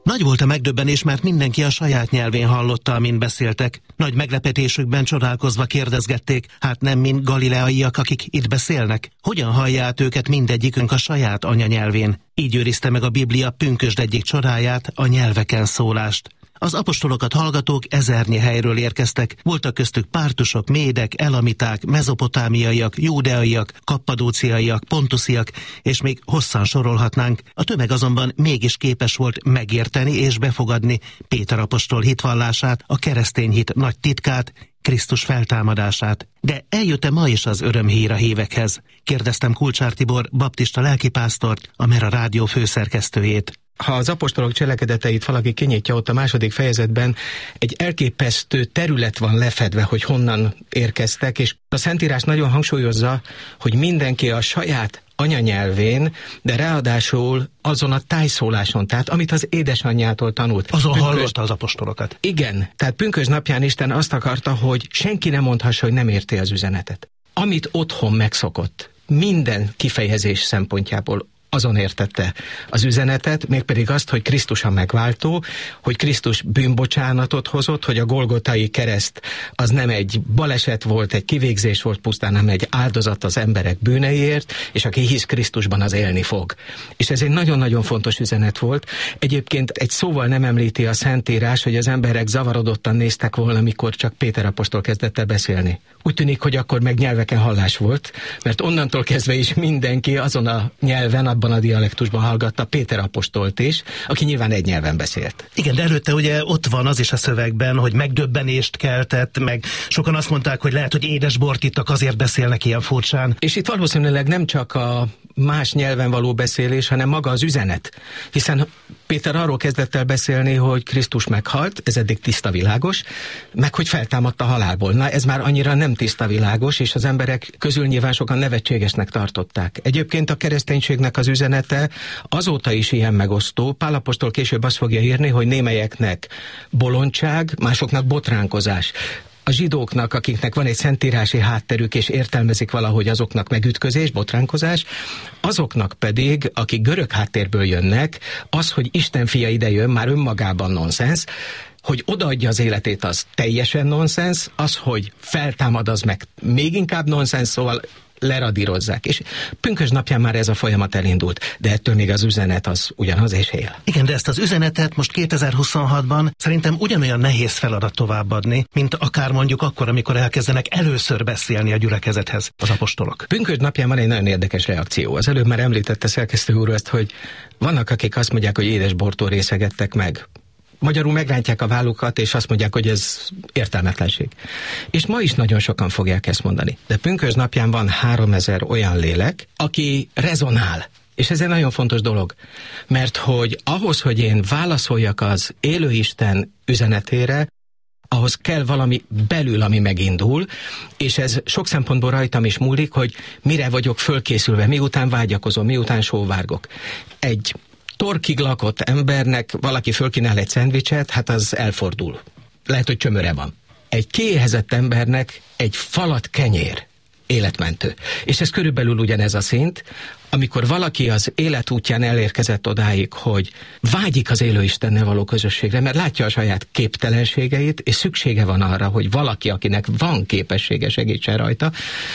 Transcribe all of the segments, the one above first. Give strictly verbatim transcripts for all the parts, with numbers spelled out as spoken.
Nagy volt a megdöbbenés, mert mindenki a saját nyelvén hallotta, amin beszéltek. Nagy meglepetésükben csodálkozva kérdezgették, hát nem mind galileaiak, akik itt beszélnek? Hogyan hallja át őket mindegyikünk a saját anyanyelvén? Így őrizte meg a Biblia pünkösd egyik csodáját, a nyelveken szólást. Az apostolokat hallgatók ezernyi helyről érkeztek, voltak köztük pártusok, médek, elamiták, mezopotámiaiak, júdeaiak, kappadóciaiak, pontusziak, és még hosszan sorolhatnánk. A tömeg azonban mégis képes volt megérteni és befogadni Péter apostol hitvallását, a keresztény hit nagy titkát, Krisztus feltámadását. De eljött-e ma is az örömhír a hívekhez? Kérdeztem Kulcsár Tibor, baptista lelkipásztort, a Mera Rádió főszerkesztőjét. Ha az apostolok cselekedeteit valaki kinyitja, ott a második fejezetben egy elképesztő terület van lefedve, hogy honnan érkeztek, és a Szentírás nagyon hangsúlyozza, hogy mindenki a saját anyanyelvén, de ráadásul azon a tájszóláson, tehát amit az édesanyjától tanult. Azon Pünkösd... hallotta az apostolokat. Igen, tehát pünkösd napján Isten azt akarta, hogy senki nem mondhassa, hogy nem érti az üzenetet. Amit otthon megszokott, minden kifejezés szempontjából azon értette az üzenetet, mégpedig azt, hogy Krisztus a megváltó, hogy Krisztus bűnbocsánatot hozott, hogy a golgotai kereszt az nem egy baleset volt, egy kivégzés volt pusztán, hanem egy áldozat az emberek bűneiért, és aki hisz Krisztusban, az élni fog. És ez egy nagyon-nagyon fontos üzenet volt. Egyébként egy szóval nem említi a Szentírás, hogy az emberek zavarodottan néztek volna, mikor csak Péter apostol kezdett el beszélni. Úgy tűnik, hogy akkor meg nyelveken hallás volt, mert onnantól kezdve is mindenki azon a nyelven, abban a dialektusban hallgatta Péter apostolt is, aki nyilván egy nyelven beszélt. Igen, de előtte ugye ott van az is a szövegben, hogy megdöbbenést keltett, meg sokan azt mondták, hogy lehet, hogy édesbort ittak, azért beszélnek ilyen furcsán. És itt valószínűleg nem csak a más nyelven való beszélés, hanem maga az üzenet. Hiszen Péter arról kezdett el beszélni, hogy Krisztus meghalt, ez eddig tiszta világos, meg hogy feltámadt a halálból. Na, ez már annyira nem tiszta világos, és az emberek közül nyilván sokan nevetségesnek tartották. Egyébként a kereszténységnek az üzenete azóta is ilyen megosztó. Pál apostol később azt fogja írni, hogy némelyeknek bolondság, másoknak botránkozás. A zsidóknak, akiknek van egy szentírási hátterük, és értelmezik valahogy, azoknak megütközés, botránkozás, azoknak pedig, akik görög háttérből jönnek, az, hogy Isten fia ide jön, már önmagában nonsens, hogy odaadja az életét, az teljesen nonsens, az, hogy feltámad, az meg még inkább nonsens, szóval leradírozzák. És pünkösd napján már ez a folyamat elindult, de ettől még az üzenet az ugyanaz és él. Igen, de ezt az üzenetet most kétezer-huszonhatban szerintem ugyanolyan nehéz feladat továbbadni, mint akár mondjuk akkor, amikor elkezdenek először beszélni a gyülekezethez az apostolok. Pünkösd napján van egy nagyon érdekes reakció. Az előbb már említette szerkesztő úr ezt, hogy vannak, akik azt mondják, hogy édesbortól részegettek meg. Magyarul megrántják a vállukat, és azt mondják, hogy ez értelmetlenség. És ma is nagyon sokan fogják ezt mondani. De pünkösd napján van háromezer olyan lélek, aki rezonál. És ez egy nagyon fontos dolog. Mert hogy ahhoz, hogy én válaszoljak az élő Isten üzenetére, ahhoz kell valami belül, ami megindul, és ez sok szempontból rajtam is múlik, hogy mire vagyok fölkészülve, miután vágyakozom, miután sóvárgok. Egy torkig lakott embernek valaki fölkínál egy szendvicset, hát az elfordul. Lehet, hogy csömöre van. Egy kiéhezett embernek egy falat kenyér életmentő. És ez körülbelül ugyanez a szint, amikor valaki az életútján elérkezett odáig, hogy vágyik az élő Istennel való közösségre, mert látja a saját képtelenségeit, és szüksége van arra, hogy valaki, akinek van képessége, segítsen rajta,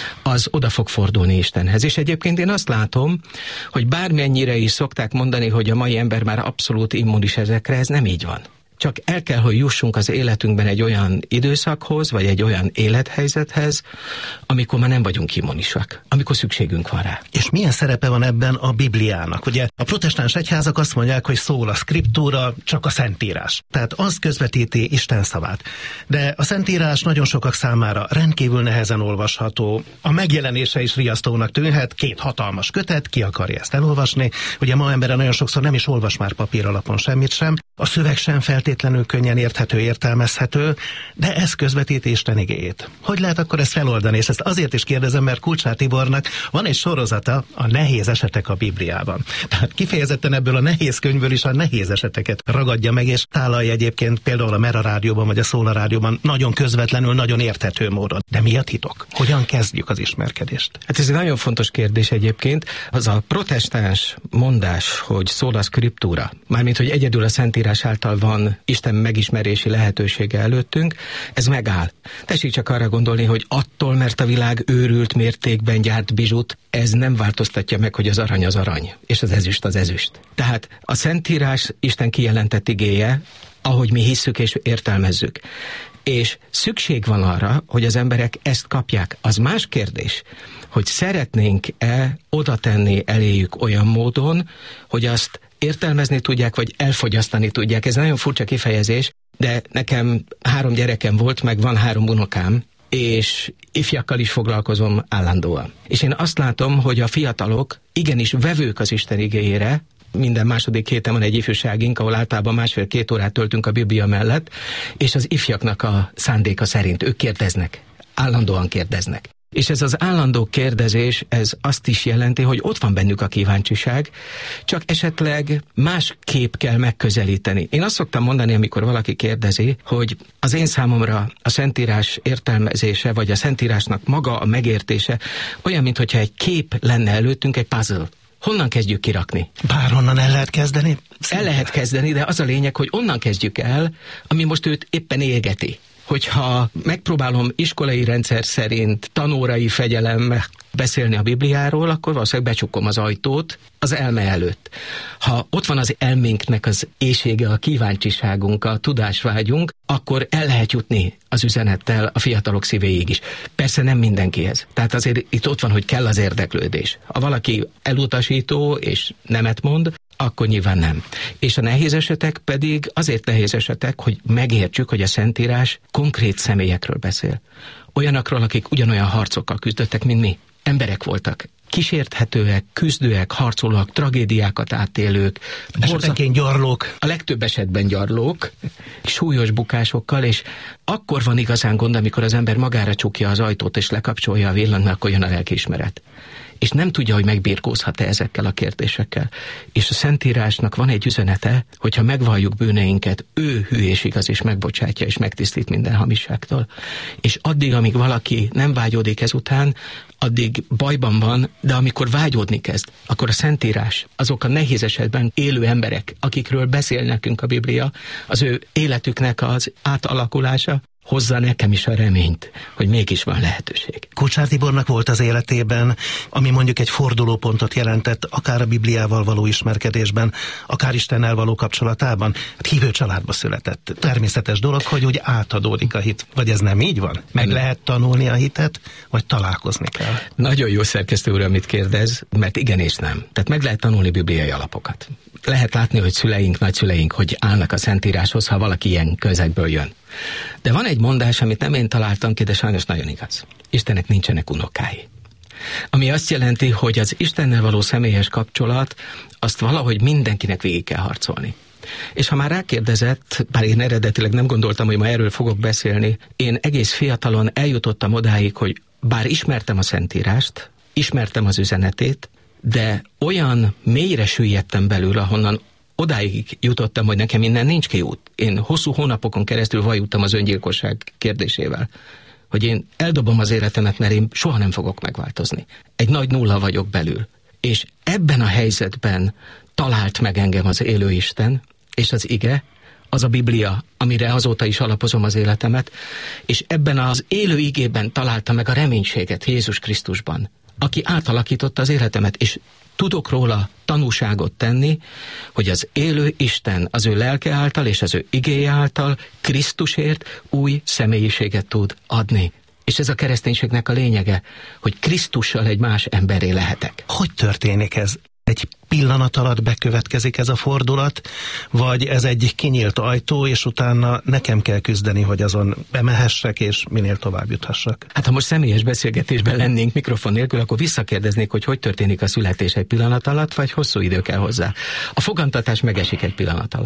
az oda fog fordulni Istenhez. És egyébként én azt látom, hogy bármennyire is szokták mondani, hogy a mai ember már abszolút immunis ezekre, ez nem így van. Csak el kell, hogy jussunk az életünkben egy olyan időszakhoz, vagy egy olyan élethelyzethez, amikor már nem vagyunk immunisak, amikor szükségünk van rá. És milyen szerepe van ebben a Bibliának? Ugye a protestáns egyházak azt mondják, hogy szól a szkriptúra, csak a Szentírás. Tehát az közvetíti Isten szavát. De a Szentírás nagyon sokak számára rendkívül nehezen olvasható. A megjelenése is riasztónak tűnhet, két hatalmas kötet, ki akarja ezt elolvasni. Ugye ma embere nagyon sokszor nem is olvas már papír alapon semmit sem. A szöveg sem feltétlenül feltétlenül könnyen érthető, értelmezhető, de ez közvetíti Isten igéjét. Hogy lehet akkor ezt feloldani? És ezt azért is kérdezem, mert Kulcsár Tibornak van egy sorozata, a nehéz esetek a Bibliában. Tehát kifejezetten ebből a nehéz könyvből is a nehéz eseteket ragadja meg, és tálalja egyébként például a Mera Rádióban vagy a Szóla Rádióban nagyon közvetlenül, nagyon érthető módon. De mi a titok? Hogyan kezdjük az ismerkedést? Hát ez egy nagyon fontos kérdés egyébként. Az a protestáns mondás, hogy sola scriptura, mármint, hogy egyedül a Szentírás által van Isten megismerési lehetősége előttünk, ez megáll. Tessék csak arra gondolni, hogy attól, mert a világ őrült mértékben gyárt bizsut, ez nem változtatja meg, hogy az arany az arany, és az ezüst az ezüst. Tehát a Szentírás Isten kijelentett igéje, ahogy mi hisszük és értelmezzük. És szükség van arra, hogy az emberek ezt kapják. Az más kérdés, hogy szeretnénk-e oda tenni eléjük olyan módon, hogy azt értelmezni tudják, vagy elfogyasztani tudják. Ez nagyon furcsa kifejezés, de nekem három gyerekem volt, meg van három unokám, és ifjakkal is foglalkozom állandóan. És én azt látom, hogy a fiatalok igenis vevők az Isten igéjére. Minden második héten van egy ifjúságink, ahol általában másfél-két órát töltünk a Biblia mellett, és az ifjaknak a szándéka szerint ők kérdeznek, állandóan kérdeznek. És ez az állandó kérdezés, ez azt is jelenti, hogy ott van bennük a kíváncsiság, csak esetleg másképp kell megközelíteni. Én azt szoktam mondani, amikor valaki kérdezi, hogy az én számomra a Szentírás értelmezése, vagy a Szentírásnak maga a megértése olyan, mintha egy kép lenne előttünk, egy puzzle. Honnan kezdjük kirakni? Bárhonnan el lehet kezdeni? El lehet kezdeni, de az a lényeg, hogy onnan kezdjük el, ami most őt éppen égeti. Hogyha megpróbálom iskolai rendszer szerint tanórai fegyelemmel beszélni a Bibliáról, akkor valószínűleg becsukom az ajtót az elme előtt. Ha ott van az elménknek az éhsége, a kíváncsiságunk, a tudásvágyunk, akkor el lehet jutni az üzenettel a fiatalok szívéig is. Persze nem mindenkihez. Tehát azért itt ott van, hogy kell az érdeklődés. Ha valaki elutasító és nemet mond, akkor nyilván nem. És a nehéz esetek pedig azért nehéz esetek, hogy megértsük, hogy a Szentírás konkrét személyekről beszél. Olyanokról, akik ugyanolyan harcokkal küzdöttek, mint mi. Emberek voltak. Kísérthetőek, küzdőek, harcolóak, tragédiákat átélők. Esetenként gyarlók. A legtöbb esetben gyarlók, súlyos bukásokkal, és akkor van igazán gond, amikor az ember magára csukja az ajtót, és lekapcsolja a villant, mert akkor jön a lelkiismeret. És nem tudja, hogy megbirkózhat-e ezekkel a kérdésekkel. És a Szentírásnak van egy üzenete, hogyha megvalljuk bűneinket, ő hű és igaz, és megbocsátja, és megtisztít minden hamisságtól. És addig, amíg valaki nem vágyódik ezután, addig bajban van, de amikor vágyódni kezd, akkor a Szentírás, azok a nehéz esetben élő emberek, akikről beszél nekünk a Biblia, az ő életüknek az átalakulása, hozza nekem is a reményt, hogy mégis van lehetőség. Kulcsár Tibornak volt az életében, ami mondjuk egy fordulópontot jelentett, akár a Bibliával való ismerkedésben, akár Istennel való kapcsolatában. Hát hívő családba született. Természetes dolog, hogy úgy átadódik a hit. Vagy ez nem így van? Meg lehet tanulni a hitet, vagy találkozni kell? Nagyon jó szerkesztő úr, amit kérdez, mert igen és nem. Tehát meg lehet tanulni bibliai alapokat. Lehet látni, hogy szüleink, nagyszüleink, hogy állnak a Szentíráshoz, ha valaki ilyen közegből jön. De van egy mondás, amit nem én találtam ki, de sajnos nagyon igaz. Istennek nincsenek unokái. Ami azt jelenti, hogy az Istennel való személyes kapcsolat, azt valahogy mindenkinek végig kell harcolni. És ha már rákérdezett, bár én eredetileg nem gondoltam, hogy ma erről fogok beszélni, én egész fiatalon eljutottam odáig, hogy bár ismertem a Szentírást, ismertem az üzenetét, de olyan mélyre süllyedtem belül, ahonnan odáig jutottam, hogy nekem innen nincs kiút. Én hosszú hónapokon keresztül vajuttam az öngyilkosság kérdésével, hogy én eldobom az életemet, mert én soha nem fogok megváltozni. Egy nagy nulla vagyok belül. És ebben a helyzetben talált meg engem az élő Isten, és az ige, az a Biblia, amire azóta is alapozom az életemet, és ebben az élő igében találta meg a reménységet Jézus Krisztusban, aki átalakította az életemet, és tudok róla tanúságot tenni, hogy az élő Isten az ő lelke által és az ő igéje által Krisztusért új személyiséget tud adni. És ez a kereszténységnek a lényege, hogy Krisztussal egy más emberré lehetek. Hogy történik ez? Egy pillanat alatt bekövetkezik ez a fordulat, vagy ez egy kinyílt ajtó, és utána nekem kell küzdeni, hogy azon bemehessek, és minél tovább juthassak? Hát ha most személyes beszélgetésben lennénk mikrofon nélkül, akkor visszakérdeznék, hogy hogy történik a születés egy pillanat alatt, vagy hosszú idő kell hozzá. A fogantatás megesik egy pillanat alatt.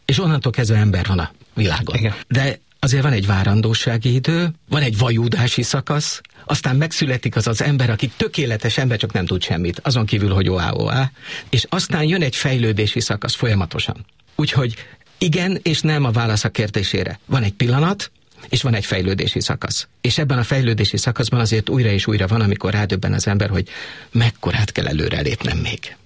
És onnantól kezdve ember van a világon. Igen. De azért van egy várandósági idő, van egy vajúdási szakasz, aztán megszületik az az ember, aki tökéletes ember, csak nem tud semmit, azon kívül, hogy oá, oá, és aztán jön egy fejlődési szakasz folyamatosan. Úgyhogy igen és nem a válasz a kérdésére. Van egy pillanat, és van egy fejlődési szakasz. És ebben a fejlődési szakaszban azért újra és újra van, amikor rádöbben az ember, hogy mekkorát kell előre lépnem még.